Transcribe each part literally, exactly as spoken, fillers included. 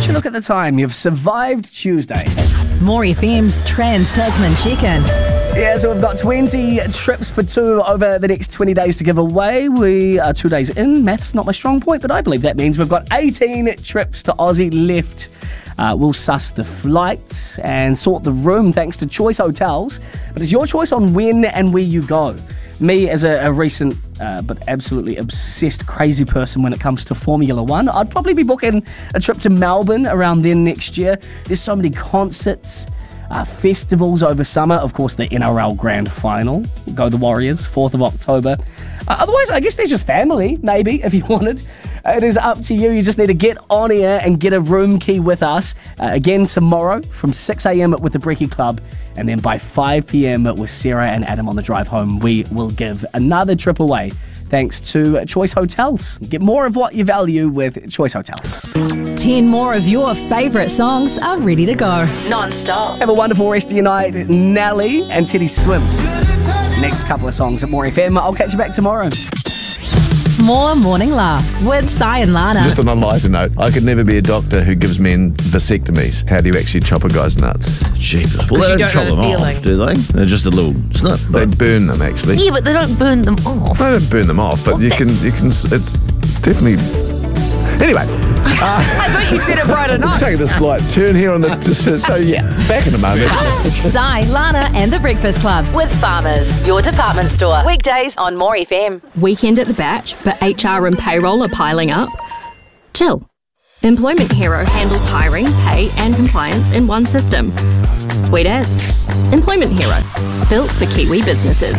you look at the time? You've survived Tuesday. More F M's Trans-Tasman check-in. Yeah, so we've got twenty trips for two over the next twenty days to give away. We are two days in. Math's not my strong point, but I believe that means we've got eighteen trips to Aussie left. Uh, we'll suss the flight and sort the room thanks to Choice Hotels. But it's your choice on when and where you go. Me, as a, a recent uh, but absolutely obsessed crazy person when it comes to Formula One, I'd probably be booking a trip to Melbourne around then next year. There's so many concerts, uh, festivals over summer. Of course, the N R L Grand Final. Go the Warriors, fourth of October. Uh, otherwise, I guess there's just family, maybe, if you wanted. It is up to you. You just need to get on here and get a room key with us. Uh, again, tomorrow from six a.m. with the Brekkie Club. And then by five p.m. with Sarah and Adam on the drive home, we will give another trip away thanks to Choice Hotels. Get more of what you value with Choice Hotels. Ten more of your favourite songs are ready to go. Non-stop. Have a wonderful rest of your night. Nelly and Teddy Swims. Next couple of songs at More F M. I'll catch you back tomorrow. More Morning Laughs with Sai and Lana. Just on a lighter note, I could never be a doctor who gives men vasectomies. How do you actually chop a guy's nuts? Jeepers. Well, they don't, don't chop know them the off, feeling. do they? They're just a little... It's not, They burn them, actually. Yeah, but they don't burn them off. I don't burn them off, but Well, you can, that's- you can. It's, it's definitely. Anyway, I thought you said it right enough. taking a slight turn here on the. So, so yeah, back in a moment. Sai, Lana and The Breakfast Club with Farmers, your department store. Weekdays on More F M. Weekend at the batch, but H R and payroll are piling up? Chill. Employment Hero handles hiring, pay and compliance in one system. Sweet as. Employment Hero. Built for Kiwi businesses.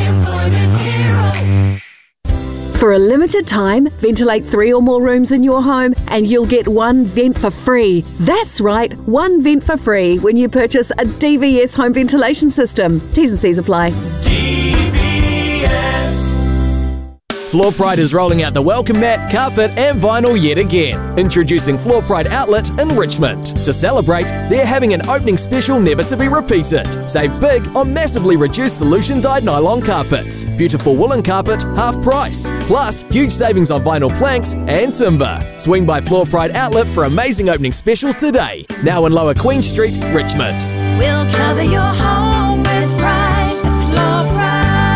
For a limited time, ventilate three or more rooms in your home and you'll get one vent for free. That's right, one vent for free when you purchase a D V S home ventilation system. T's and C's apply. Floor Pride is rolling out the welcome mat, carpet and vinyl yet again. Introducing Floor Pride Outlet in Richmond. To celebrate, they're having an opening special never to be repeated. Save big on massively reduced solution dyed nylon carpets. Beautiful woolen carpet, half price. Plus, huge savings on vinyl planks and timber. Swing by Floor Pride Outlet for amazing opening specials today. Now in Lower Queen Street, Richmond. We'll cover your home with pride. Floor Pride.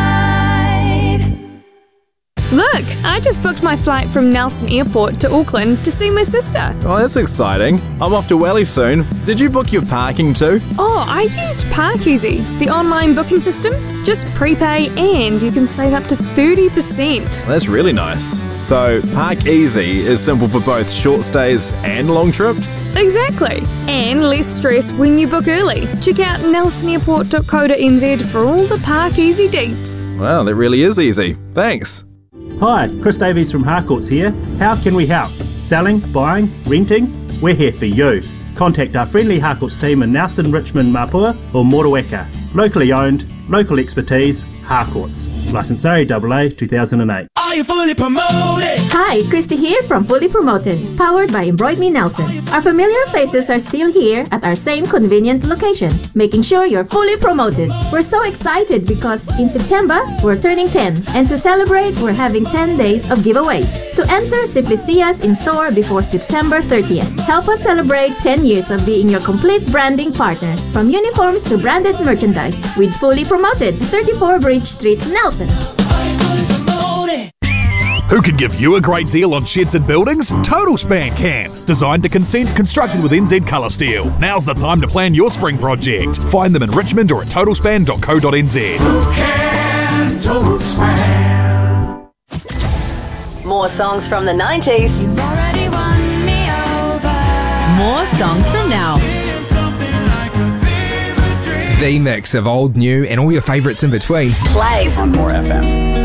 Look, I just booked my flight from Nelson Airport to Auckland to see my sister. Oh, that's exciting. I'm off to Welly soon. Did you book your parking too? Oh, I used Parkeasy, the online booking system. Just prepay and you can save up to thirty percent. That's really nice. So, Park Easy is simple for both short stays and long trips? Exactly. And less stress when you book early. Check out nelson airport dot co dot n z for all the Parkeasy deets. Wow, that really is easy. Thanks. Hi, Chris Davies from Harcourts here. How can we help? Selling, buying, renting? We're here for you. Contact our friendly Harcourts team in Nelson, Richmond, Mapua or Motueka. Locally owned, local expertise, Harcourts. Licence R A A A two thousand eight. Are you fully promoted? Hi, Christy here from Fully Promoted, powered by Embroid Me Nelson. Our familiar faces are still here at our same convenient location, making sure you're fully promoted. We're so excited because in September, we're turning ten, and to celebrate, we're having ten days of giveaways. To enter, simply see us in store before September thirtieth. Help us celebrate ten years of being your complete branding partner, from uniforms to branded merchandise, with Fully Promoted, thirty-four Bridge Street, Nelson. Who can give you a great deal on sheds and buildings? Total Span can. Designed to consent, constructed with N Z Colour Steel. Now's the time to plan your spring project. Find them in Richmond or at total span dot co dot n z. Who can Total Span? More songs from the nineties. You've already won me over. More songs from now. The mix of old, new and all your favourites in between. Plays on More F M.